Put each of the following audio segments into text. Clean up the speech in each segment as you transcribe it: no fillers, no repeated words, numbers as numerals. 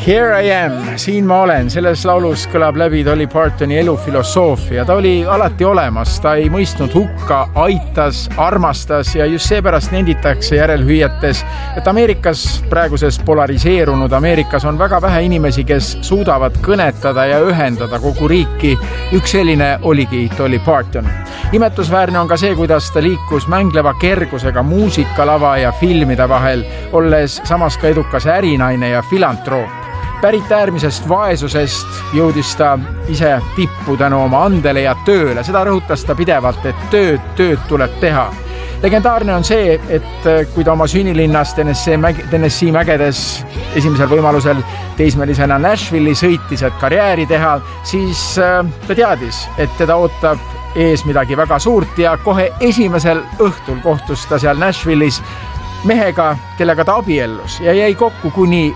Here I am, siin ma olen, selles laulus kõlab läbi Dolly Partoni elufilosoofia. Ta oli alati olemas, ta ei mõistnud hukka, aitas, armastas ja just seepärast nenditakse järelhüüetes, et Ameerikas, praeguses polariseerunud Ameerikas on väga vähe inimesi, kes suudavad kõnetada ja ühendada kogu riiki. Üks selline oligi Dolly Parton. Imetusväärne on ka see, kuidas ta liikus mängleva kergusega muusikalava ja filmide vahel, olles samas ka edukas ärinaine ja filantroop. Pärit äärmisest vaesusest jõudis ta ise tippu tänu oma andele ja tööle. Seda rõhutas ta pidevalt, et tööd tuleb teha. Legendaarne on see, et kui ta oma sünnilinnast Tennessee mägedes esimesel võimalusel teismelisena Nashville'i sõitis, et karjääri teha, siis ta teadis, et teda ootab ees midagi väga suurt ja kohe esimesel õhtul kohtus ta seal Nashville'is mehega, kellega ta abiellus ja jäi kokku kuni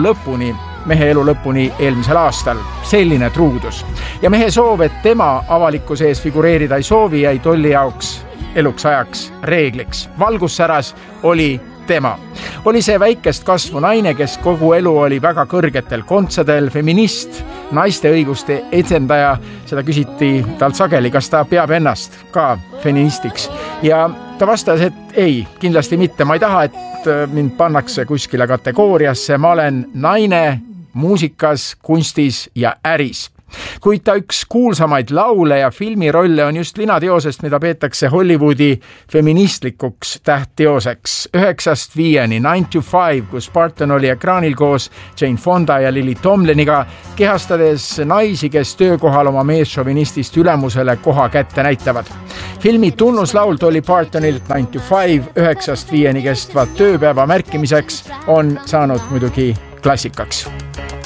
mehe elu lõpuni eelmisel aastal. Selline truudus. Ja mehe soov, et tema avalikkuse ees figureerida ei soovi, jäi Dolly jaoks eluks ajaks reegliks. Valgussäras oli tema. Oli see väikest kasvu naine, kes kogu elu oli väga kõrgetel kontsadel, feminist, naiste õiguste edendaja. Seda küsiti talt sageli, kas ta peab ennast ka feministiks. Ja ta vastas, et ei, kindlasti mitte. Ma ei taha, et mind pannakse kuskile kategooriasse. Ma olen naine muusikas, kunstis ja äris. Kuid ta üks kuulsamaid laule ja filmirolle on just linateosest, mida peetakse Hollywoodi feministlikuks tähtteoseks. 9–5, 9–5, kus Parton oli ekraanil koos Jane Fonda ja Lily Tomliniga, kehastades naisi, kes töökohal oma meesšovinistist ülemusele koha kätte näitavad. Filmi tunnuslaul Dolly Partonilt 9–5, 9–5 kestva tööpäeva märkimiseks on saanud muidugi klassikaks.